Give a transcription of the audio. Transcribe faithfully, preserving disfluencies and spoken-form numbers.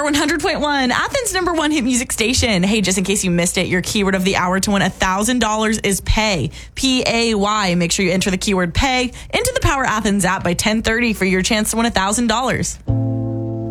one hundred point one, Athens' number one hit music station. Hey, just in case you missed it, your keyword of the hour to win one thousand dollars is pay. P A Y. Make sure you enter the keyword pay into the Power Athens app by ten thirty for your chance to win one thousand dollars.